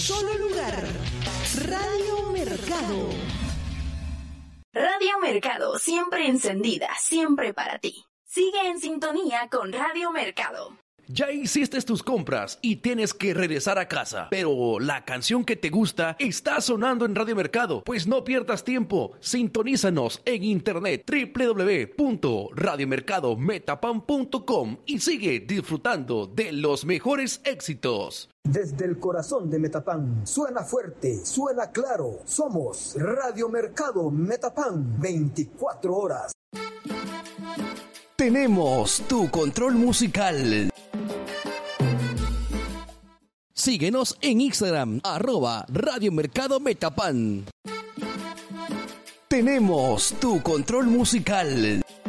Solo lugar. Radio Mercado. Radio Mercado, siempre encendida, siempre para ti. Sigue en sintonía con Radio Mercado. Ya hiciste tus compras y tienes que regresar a casa, pero la canción que te gusta está sonando en Radio Mercado. Pues no pierdas tiempo, sintonízanos en internet www.radiomercadometapan.com y sigue disfrutando de los mejores éxitos. Desde el corazón de Metapan, suena fuerte, suena claro. Somos Radio Mercado Metapan, 24 horas. Tenemos tu control musical. Síguenos en Instagram, @Radio Mercado Metapan. Tenemos tu control musical.